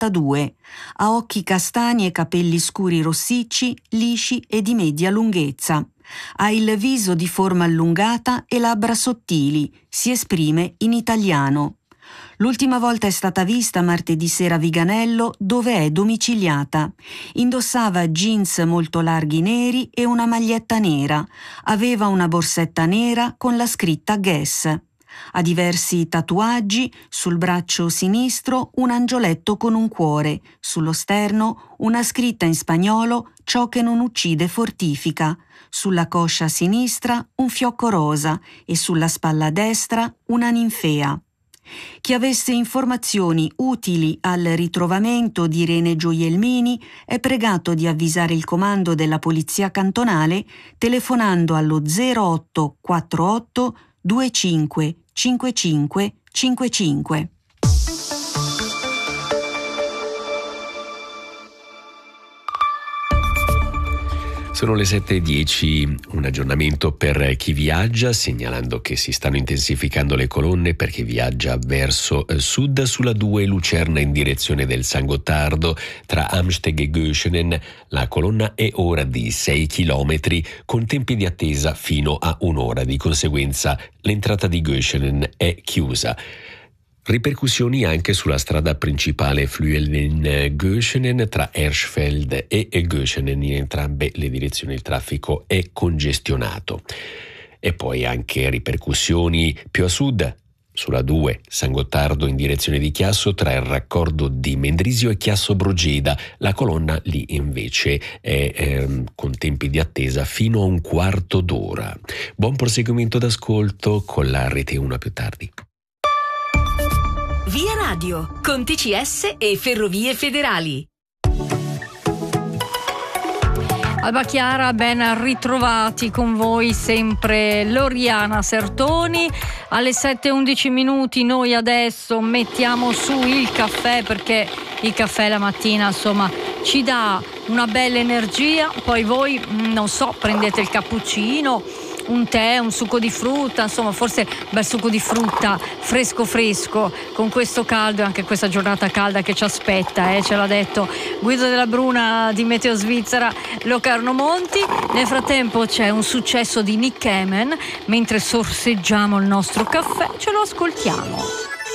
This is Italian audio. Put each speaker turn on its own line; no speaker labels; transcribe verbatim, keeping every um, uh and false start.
ottantadue. Ha occhi castani e capelli scuri rossicci, lisci e di media lunghezza. Ha il viso di forma allungata e labbra sottili. Si esprime in italiano. L'ultima volta è stata vista martedì sera a Viganello, dove è domiciliata. Indossava jeans molto larghi neri e una maglietta nera. Aveva una borsetta nera con la scritta Guess. Ha diversi tatuaggi, sul braccio sinistro un angioletto con un cuore, sullo sterno una scritta in spagnolo «Ciò che non uccide fortifica», sulla coscia sinistra un fiocco rosa e sulla spalla destra una ninfea. Chi avesse informazioni utili al ritrovamento di Irene Gioielmini è pregato di avvisare il comando della Polizia Cantonale telefonando allo zero otto quattro otto due cinque cinque cinque cinque cinque.
Sono le sette e dieci, un aggiornamento per chi viaggia, segnalando che si stanno intensificando le colonne per chi viaggia verso sud sulla due Lucerna in direzione del San Gottardo tra Amsteg e Göschenen. La colonna è ora di sei chilometri con tempi di attesa fino a un'ora, di conseguenza l'entrata di Göschenen è chiusa. Ripercussioni anche sulla strada principale Flüelen-Göschenen tra Erschfeld e Göschenen, in entrambe le direzioni il traffico è congestionato. E poi anche ripercussioni più a sud, sulla due San Gottardo in direzione di Chiasso tra il raccordo di Mendrisio e Chiasso Brogeda. La colonna lì invece è ehm, con tempi di attesa fino a un quarto d'ora. Buon proseguimento d'ascolto con la Rete uno più tardi.
Via Radio, con T C S e Ferrovie Federali.
Alba Chiara, ben ritrovati con voi sempre Loriana Sertoni. Alle sette e undici minuti noi adesso mettiamo su il caffè, perché il caffè la mattina insomma ci dà una bella energia. Poi voi, non so, prendete il cappuccino, un tè, un succo di frutta, insomma forse bel succo di frutta fresco fresco con questo caldo e anche questa giornata calda che ci aspetta, eh, ce l'ha detto Guido della Bruna di Meteo Svizzera, Locarno Monti. Nel frattempo c'è un successo di Nick Kamen, mentre sorseggiamo il nostro caffè, ce lo ascoltiamo.